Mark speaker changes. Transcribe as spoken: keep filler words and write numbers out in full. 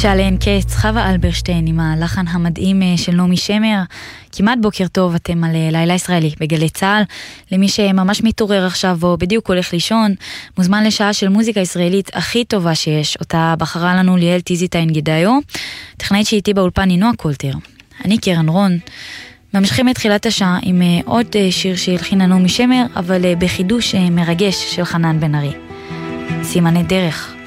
Speaker 1: שעליהן קץ, חווה אלברשטיין עם הלחן המדהים של נעמי שמר. כמעט בוקר טוב, אתם על לילה ישראלי בגלי צהל. למי שממש מתעורר עכשיו או בדיוק הולך לישון, מוזמן לשעה של מוזיקה ישראלית הכי טובה שיש, אותה בחרה לנו ליאל טיזיטיין גדאיו, טכנאית שאיתי באולפן ינוע קולטר. אני קרן רון. ממשיכים את תחילת השעה עם עוד שיר שהלחינה נעמי שמר, אבל בחידוש מרגש של חנן בן ארי. סימני דרך.